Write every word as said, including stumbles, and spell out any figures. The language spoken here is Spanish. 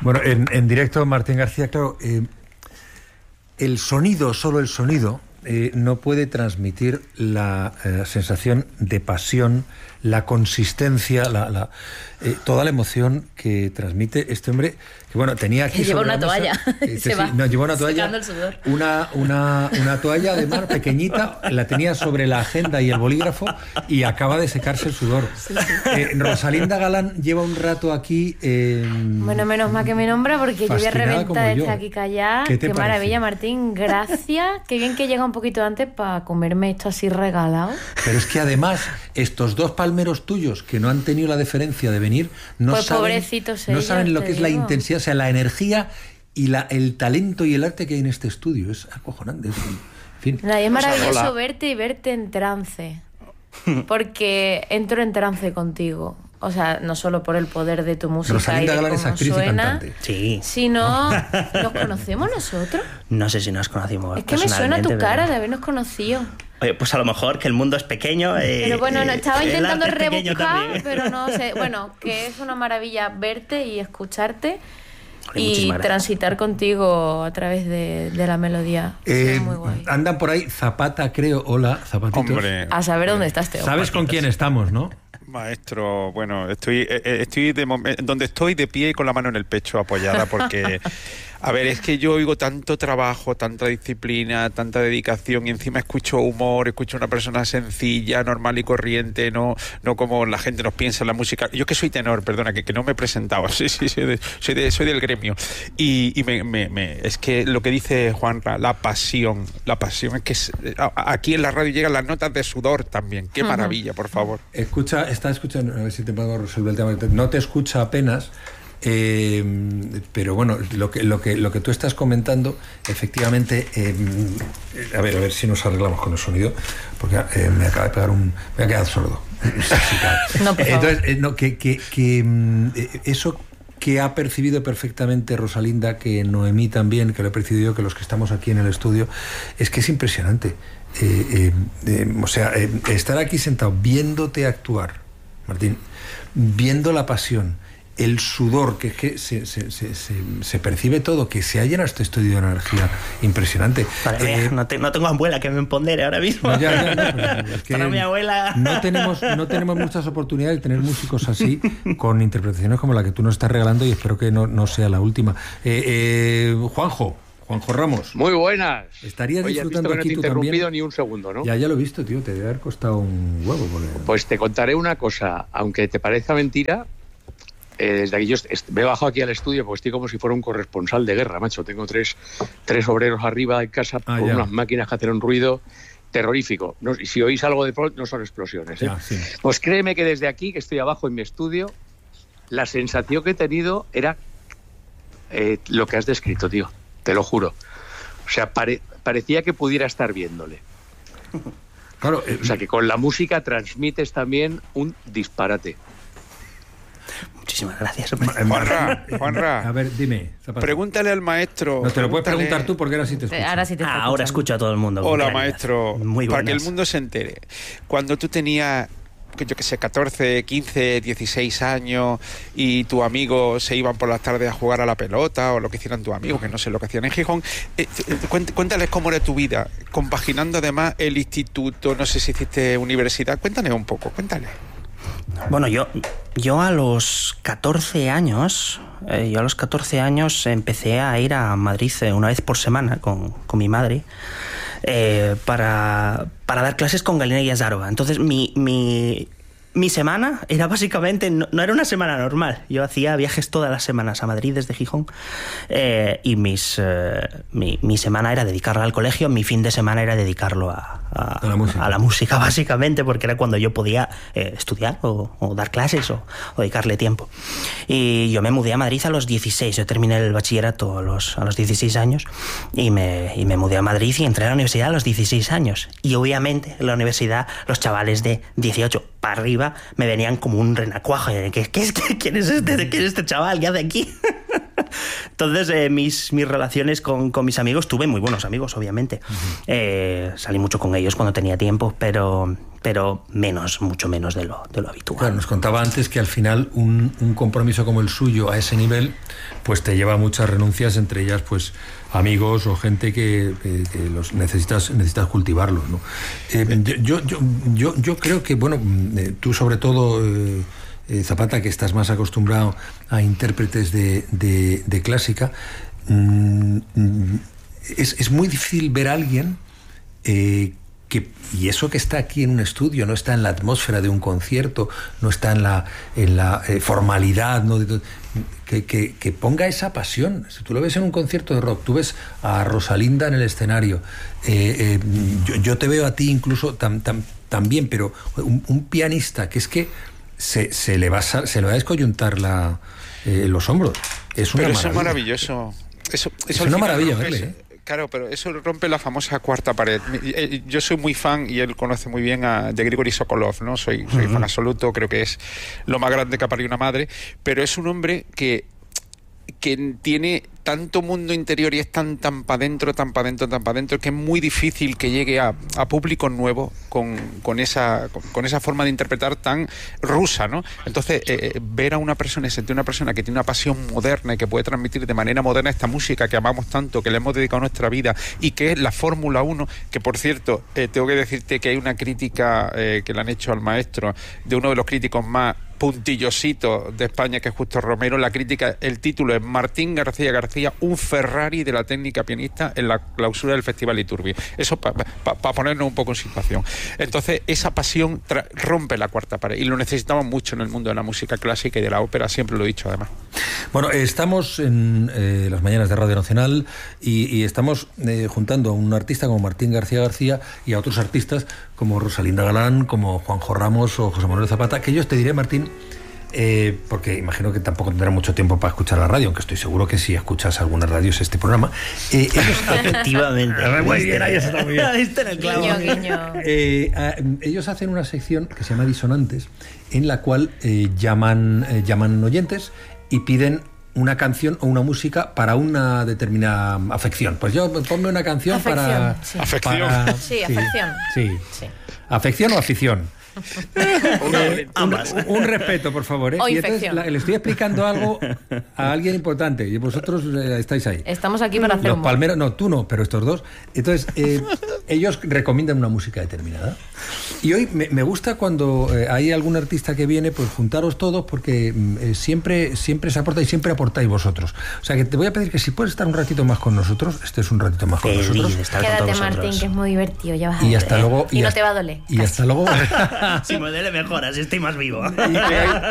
Bueno, en, en directo, Martín García, claro, eh, el sonido, solo el sonido, eh, no puede transmitir la eh, sensación de pasión, la consistencia, la, la, eh, toda la emoción que transmite este hombre, que bueno, tenía aquí... Que lleva una mesa, toalla, eh, se sí, va no, llevó una toalla, secando el sudor. Una, una, una toalla de mar pequeñita, la tenía sobre la agenda y el bolígrafo y acaba de secarse el sudor. Sí, sí. Eh, Rosalinda Galán lleva un rato aquí... Eh, bueno, menos mal que me nombra porque yo voy a reventar esta aquí callada. Qué parece? Maravilla, Martín, gracias. Qué bien que llega un poquito antes para comerme esto así regalado. Pero es que además, estos dos palmeros tuyos que no han tenido la deferencia de venir, no pues saben, pobrecitos ellos, no saben lo que digo. es la intensidad, o sea, la energía y la, el talento y el arte que hay en este estudio. Es acojonante. Es, en fin. No, es maravilloso o sea, verte y verte en trance. Porque entro en trance contigo. O sea, no solo por el poder de tu música Rosalinda y de Galán es cómo actriz suena, y cantante. Sí. Sino, ¿nos conocemos nosotros? No sé si nos conocimos. Es que me suena tu cara de habernos conocido. Oye, pues a lo mejor que el mundo es pequeño. Eh, pero bueno, no, estaba eh, intentando rebuscar, pero no sé. Bueno, que es una maravilla verte y escucharte. Y transitar contigo a través de, de la melodía. Eh, muy guay. Andan por ahí Zapata, creo. Hola, Zapatitos. Hombre, a saber dónde estás, Teo. ¿Sabes con quién estamos, no? Maestro, bueno, estoy, estoy de, donde estoy de pie y con la mano en el pecho apoyada porque, a ver, es que yo oigo tanto trabajo, tanta disciplina, tanta dedicación y encima escucho humor, escucho una persona sencilla, normal y corriente, no, no como la gente nos piensa en la música. Yo que soy tenor, perdona, que, que no me he presentado, sí, sí, soy, de, soy, de, soy del gremio. Y, y me, me, me, es que lo que dice Juan, la, la pasión, la pasión es que es, aquí en la radio llegan las notas de sudor también. Qué maravilla, por favor. Escucha, está escuchando, a ver si te puedo resolver el tema. No te escucha apenas, eh, pero bueno, lo que, lo, que, lo que tú estás comentando, efectivamente, eh, a ver, a ver si nos arreglamos con el sonido, porque eh, me acaba de pegar un... me ha quedado sordo. No, por favor. Entonces, eh, no, que, que, que eh, eso que ha percibido perfectamente Rosalinda, que Noemí también, que lo he percibido yo, que los que estamos aquí en el estudio, es que es impresionante. Eh, eh, eh, o sea, eh, estar aquí sentado viéndote actuar, Martín, viendo la pasión, el sudor, que, que se, se, se, se, se percibe todo, que se ha llenado este estudio de energía impresionante. Vale, eh, no, te, no tengo abuela que me empodere ahora mismo. No, ya, ya, no, es que para mi abuela. No tenemos, no tenemos muchas oportunidades de tener músicos así, con interpretaciones como la que tú nos estás regalando, y espero que no, no sea la última. Eh, eh, Juanjo. Juanjo Ramos. Muy buenas. ¿Estarías Oye, disfrutando has visto que aquí no te he tú interrumpido también? Ni un segundo, ¿no? Ya, ya lo he visto, tío. Te debe haber costado un huevo. Porque... Pues te contaré una cosa. Aunque te parezca mentira, eh, desde aquí yo me he bajado aquí al estudio porque estoy como si fuera un corresponsal de guerra, macho. Tengo tres, tres obreros arriba en casa ah, con ya. unas máquinas que hacen un ruido terrorífico. No, y si oís algo de pronto, no son explosiones. ¿eh? Ya, sí. Pues créeme que desde aquí, que estoy abajo en mi estudio, la sensación que he tenido era eh, lo que has descrito, tío. Te lo juro. O sea, pare, parecía que pudiera estar viéndole. Claro, eh, o sea, que con la música transmites también un disparate. Muchísimas gracias. Juanra, Juanra. A ver, dime. Zapata. Pregúntale al maestro. No, te lo puedes preguntar tú porque ahora sí te escucho. Ahora sí te ah, ahora escucho a todo el mundo. Hola, maestro. Muy para que el mundo se entere. Cuando tú tenías... yo que sé, catorce, quince, dieciséis años y tus amigos se iban por las tardes a jugar a la pelota o lo que hicieran tus amigos, que no sé lo que hacían en Gijón, eh, cuéntales cómo era tu vida, compaginando además el instituto, no sé si hiciste universidad, cuéntale un poco, cuéntale. Bueno, yo, yo a los catorce años, eh, yo a los catorce años empecé a ir a Madrid una vez por semana con, con mi madre. Eh, para, para dar clases con Galina y Azarova. Entonces mi, mi, mi semana era básicamente, no, no era una semana normal. Yo hacía viajes todas las semanas a Madrid desde Gijón eh, y mis, eh, mi, mi semana era dedicarla al colegio, mi fin de semana era dedicarlo a, a, a, la, música. a la música básicamente, porque era cuando yo podía eh, estudiar o, o dar clases o, o dedicarle tiempo. Y yo me mudé a Madrid a los dieciséis, yo terminé el bachillerato a los, a los dieciséis años y me, y me mudé a Madrid y entré a la universidad a los dieciséis años. Y obviamente en la universidad los chavales de dieciocho para arriba me venían como un renacuajo. ¿Qué, qué, qué, ¿Quién es este? ¿Quién es este chaval? ¿Qué hace aquí? Entonces, eh, mis, mis relaciones con, con mis amigos, tuve muy buenos amigos, obviamente. Uh-huh. Eh, salí mucho con ellos cuando tenía tiempo, pero, pero menos, mucho menos de lo, de lo habitual. Claro, nos contaba antes que al final un, un compromiso como el suyo a ese nivel, pues te lleva a muchas renuncias, entre ellas, pues, amigos o gente que, que, que los necesitas necesitas cultivarlos, ¿no? Eh, yo, yo, yo, yo creo que, bueno, eh, tú sobre todo, eh, eh, Zapata, que estás más acostumbrado a intérpretes de, de, de clásica, mm, es, es muy difícil ver a alguien eh, que, y eso que está aquí en un estudio, no está en la atmósfera de un concierto, no está en la, en la eh, formalidad, ¿no? Que, que, que ponga esa pasión. Si tú lo ves en un concierto de rock, tú ves a Rosalinda en el escenario, eh, eh, yo, yo te veo a ti incluso tam, tam, también, pero un, un pianista que es que se, se, le, va a, se le va a descoyuntar la, eh, los hombros. Es una pero maravilla. Eso es maravilloso. Eso, eso es una maravilla rompe, verle, ¿eh? Claro, pero eso rompe la famosa cuarta pared. Yo soy muy fan, y él conoce muy bien, a, de Grigori Sokolov, ¿no? Soy, soy uh-huh. fan absoluto, creo que es lo más grande que ha parido una madre, pero es un hombre que, que tiene tanto mundo interior y es tan tan para adentro, tan para adentro, tan para adentro, que es muy difícil que llegue a, a público nuevo con, con, esa, con, con esa forma de interpretar tan rusa, ¿no? Entonces, eh, ver a una persona, sentir una persona que tiene una pasión moderna y que puede transmitir de manera moderna esta música que amamos tanto, que le hemos dedicado nuestra vida, y que es la Fórmula uno, que por cierto, eh, tengo que decirte que hay una crítica eh, que le han hecho al maestro, de uno de los críticos más puntillosito de España, que es Justo Romero. La crítica, el título es Martín García García, un Ferrari de la técnica pianista en la clausura del Festival Iturbi. Eso para pa, pa ponernos un poco en situación. Entonces, esa pasión rompe la cuarta pared, y lo necesitamos mucho en el mundo de la música clásica y de la ópera, siempre lo he dicho además. Bueno, estamos en eh, las mañanas de Radio Nacional y, y estamos eh, juntando a un artista como Martín García García y a otros artistas como Rosalinda Galán, como Juanjo Ramos o José Manuel Zapata, que yo te diré, Martín, Eh, porque imagino que tampoco tendrán mucho tiempo para escuchar la radio, aunque estoy seguro que si escuchas algunas radios este programa. Eh, ellos, efectivamente. Muy bien, ahí está muy bien. Guiño, guiño. Eh, a, ellos hacen una sección que se llama Disonantes, en la cual eh, llaman, eh, llaman oyentes y piden una canción o una música para una determinada afección. Pues yo, ponme una canción afección, para... Sí. Afección. Para, sí, afección. Sí, sí. ¿Afección o afición? Eh, un, un respeto, por favor, ¿eh? O y entonces la, le estoy explicando algo a alguien importante y vosotros eh, estáis ahí. Estamos aquí para hacer los un palmeros, no, tú no, pero estos dos. Entonces, eh, ellos recomiendan una música determinada. Y hoy me, me gusta cuando eh, hay algún artista que viene, pues juntaros todos, porque eh, siempre, siempre se aporta y siempre aportáis vosotros. O sea que te voy a pedir que si puedes estar un ratito más con nosotros, estés un ratito más con Qué nosotros. Quédate, Martín, que es muy divertido. Ya vas y a hasta ver, luego. Y, y no hasta, te va a doler. Y casi. hasta luego. Si me duele mejor, así estoy más vivo. Y que hay,